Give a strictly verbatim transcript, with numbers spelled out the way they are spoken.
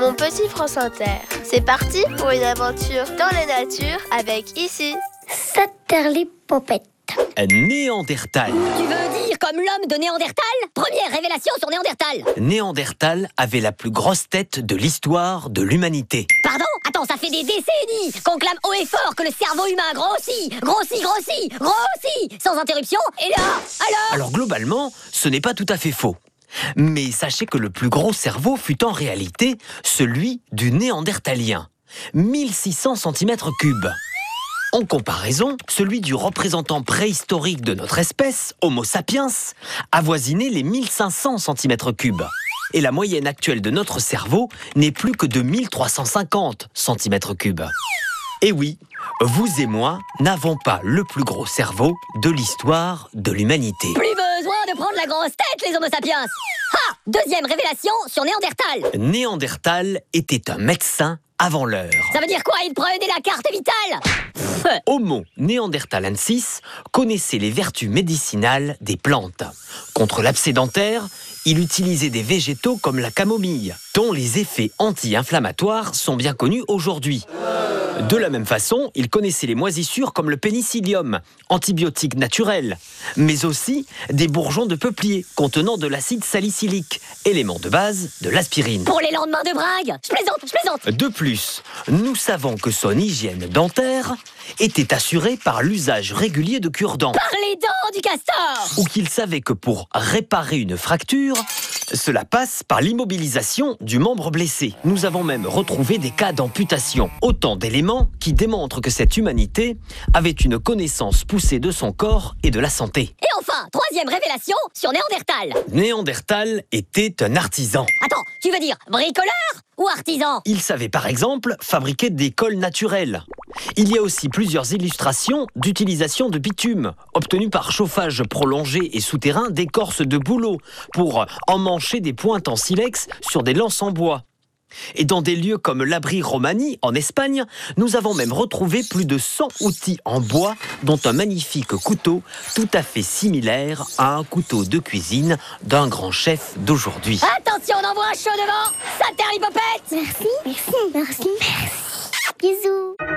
mon petit France Inter. C'est parti pour une aventure dans la nature avec ici Saterlipopette. Néandertal. Tu veux dire comme l'homme de Néandertal? Première révélation sur Néandertal. Néandertal avait la plus grosse tête de l'histoire de l'humanité. Pardon? Attends, ça fait des décennies qu'on clame haut et fort que le cerveau humain grossit, grossit, grossit, grossit, sans interruption. Et là, alors Alors globalement, ce n'est pas tout à fait faux. Mais sachez que le plus gros cerveau fut en réalité celui du Néandertalien. mille six cents centimètres cubes. En comparaison, celui du représentant préhistorique de notre espèce, Homo sapiens, avoisinait les mille cinq cents centimètres cubes. Et la moyenne actuelle de notre cerveau n'est plus que de mille trois cent cinquante centimètres cubes. Et oui, vous et moi n'avons pas le plus gros cerveau de l'histoire de l'humanité. Plus besoin de prendre la grosse tête, les Homo sapiens. Ha! Deuxième révélation sur Néandertal. Néandertal était un médecin avant l'heure. Ça veut dire quoi? Il prenait la carte vitale? Homo neanderthalensis connaissait les vertus médicinales des plantes. Contre l'abcès dentaire, il utilisait des végétaux comme la camomille, dont les effets anti-inflammatoires sont bien connus aujourd'hui. De la même façon, il connaissait les moisissures comme le pénicillium, antibiotique naturel, mais aussi des bourgeons de peuplier contenant de l'acide salicylique, élément de base de l'aspirine. Pour les lendemains de bringue. Je plaisante, je plaisante. De plus, nous savons que son hygiène dentaire était assurée par l'usage régulier de cure-dents. Par les dents du castor. Ou qu'il savait que pour réparer une fracture, cela passe par l'immobilisation du membre blessé. Nous avons même retrouvé des cas d'amputation. Autant d'éléments qui démontrent que cette humanité avait une connaissance poussée de son corps et de la santé. Et enfin, troisième révélation sur Néandertal. Néandertal était un artisan. Attends, tu veux dire bricoleur ou artisan? Il savait par exemple fabriquer des cols naturels. Il y a aussi plusieurs illustrations d'utilisation de bitume, obtenues par chauffage prolongé et souterrain d'écorce de bouleau, pour emmancher des pointes en silex sur des lances en bois. Et dans des lieux comme l'Abri Romani, en Espagne, nous avons même retrouvé plus de cent outils en bois, dont un magnifique couteau tout à fait similaire à un couteau de cuisine d'un grand chef d'aujourd'hui. Attention, on envoie un chaud devant. Saterlipopette. Merci, merci, merci, merci. Bisous.